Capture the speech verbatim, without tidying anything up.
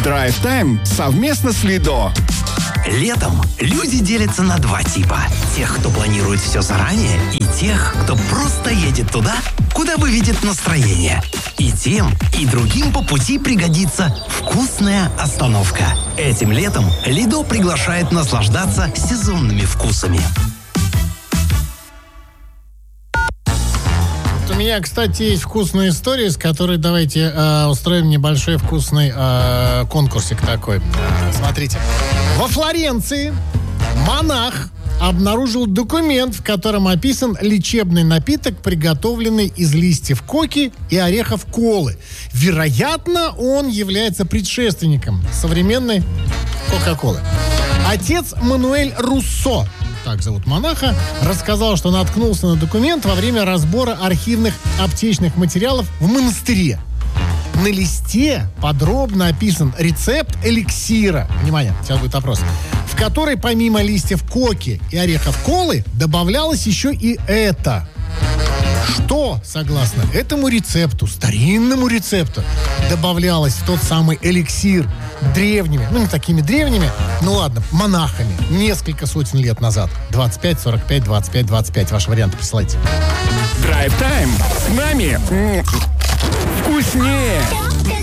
Драйв-тайм совместно с Лидо. Летом люди делятся на два типа. Тех, кто планирует все заранее, и тех, кто просто едет туда, куда выведет настроение. И тем, и другим по пути пригодится вкусная остановка. Этим летом Лидо приглашает наслаждаться сезонными вкусами. У меня, кстати, есть вкусная история, с которой давайте э, устроим небольшой вкусный э, конкурсик такой. Э, смотрите. Во Флоренции монах обнаружил документ, в котором описан лечебный напиток, приготовленный из листьев коки и орехов колы. Вероятно, он является предшественником современной Кока-Колы. Отец Мануэль Руссо, так зовут монаха, рассказал, что наткнулся на документ во время разбора архивных аптечных материалов в монастыре. На листе подробно описан рецепт эликсира. Внимание, сейчас будет вопрос. В который помимо листьев коки и орехов колы добавлялось еще и это. Что, согласно этому рецепту, старинному рецепту, добавлялось в тот самый эликсир древними, ну не такими древними, ну ладно, монахами, несколько сотен лет назад. двадцать пять, сорок пять, двадцать пять, двадцать пять. Ваши варианты присылайте. Драйв-тайм с нами вкуснее.